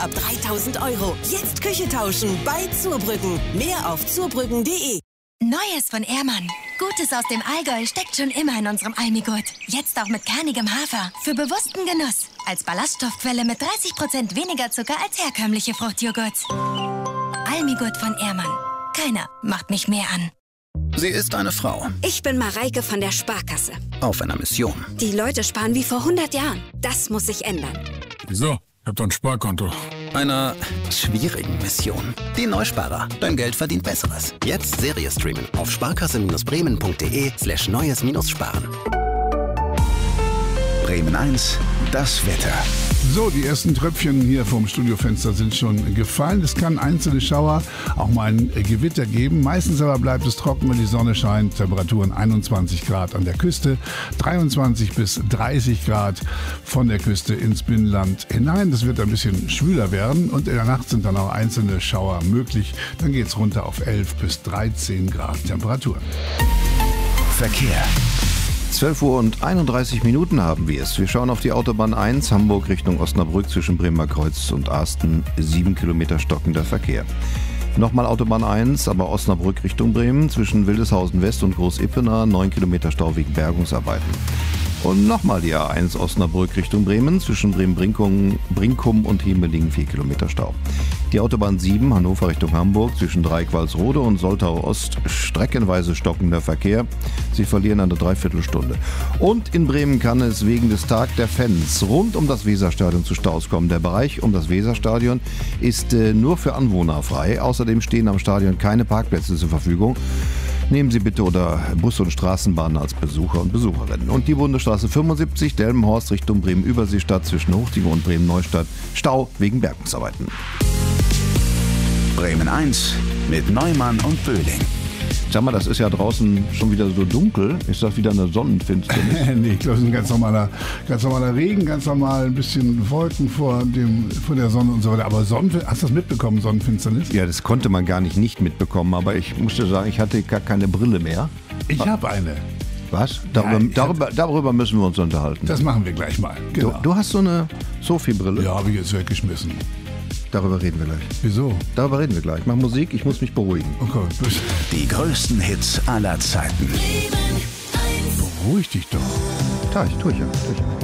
ab 3.000 €. Jetzt Küche tauschen bei Zurbrüggen. Mehr auf zurbrüggen.de. Neues von Ehrmann. Gutes aus dem Allgäu steckt schon immer in unserem Almigurt. Jetzt auch mit kernigem Hafer. Für bewussten Genuss. Als Ballaststoffquelle mit 30% weniger Zucker als herkömmliche Fruchtjoghurts. Almigurt von Ehrmann. Keiner macht mich mehr an. Sie ist eine Frau. Ich bin Mareike von der Sparkasse. Auf einer Mission. Die Leute sparen wie vor 100 Jahren. Das muss sich ändern. Wieso? Ich hab doch ein Sparkonto. Einer schwierigen Mission. Die Neusparer. Beim Geld verdient Besseres. Jetzt Serie streamen auf sparkasse-bremen.de/neues-sparen. Bremen 1, das Wetter. So, die ersten Tröpfchen hier vom Studiofenster sind schon gefallen. Es kann einzelne Schauer, auch mal ein Gewitter geben. Meistens aber bleibt es trocken und die Sonne scheint. Temperaturen 21 Grad an der Küste, 23 bis 30 Grad von der Küste ins Binnenland hinein. Das wird ein bisschen schwüler werden und in der Nacht sind dann auch einzelne Schauer möglich. Dann geht es runter auf 11 bis 13 Grad Temperatur. Verkehr. 12:31 Uhr haben wir es. Wir schauen auf die Autobahn 1, Hamburg Richtung Osnabrück zwischen Bremer Kreuz und Asten. 7 Kilometer stockender Verkehr. Nochmal Autobahn 1, aber Osnabrück Richtung Bremen zwischen Wildeshausen West und Groß-Ippener. 9 Kilometer Stau wegen Bergungsarbeiten. Und nochmal die A1 Osnabrück Richtung Bremen zwischen Bremen-Brinkum und Hemelingen 4 Kilometer Stau. Die Autobahn 7 Hannover Richtung Hamburg zwischen Dreieck-Walsrode und Soltau Ost streckenweise stockender Verkehr. Sie verlieren eine Dreiviertelstunde. Und in Bremen kann es wegen des Tag der Fans rund um das Weserstadion zu Staus kommen. Der Bereich um das Weserstadion ist nur für Anwohner frei. Außerdem stehen am Stadion keine Parkplätze zur Verfügung. Nehmen Sie bitte oder Bus und Straßenbahnen als Besucher und Besucherinnen. Und die Bundesstraße 75 Delmenhorst Richtung Bremen-Überseestadt zwischen Hochtigen und Bremen-Neustadt. Stau wegen Bergungsarbeiten. Bremen 1 mit Neumann und Böhling. Sag mal, das ist ja draußen schon wieder so dunkel. Ist das wieder eine Sonnenfinsternis? Nee, ich glaube, es ist ein ganz normaler Regen, ganz normal ein bisschen Wolken vor der Sonne und so weiter. Aber hast du das mitbekommen, Sonnenfinsternis? Ja, das konnte man gar nicht mitbekommen. Aber ich musste sagen, ich hatte gar keine Brille mehr. Ich habe eine. Was? Darüber müssen wir uns unterhalten. Das machen wir gleich mal. Genau. Du hast so eine Sophie-Brille? Ja, habe ich jetzt weggeschmissen. Darüber reden wir gleich. Wieso? Darüber reden wir gleich. Mach Musik, ich muss mich beruhigen. Okay. Die größten Hits aller Zeiten. Beruhig dich doch. Tue ich ja.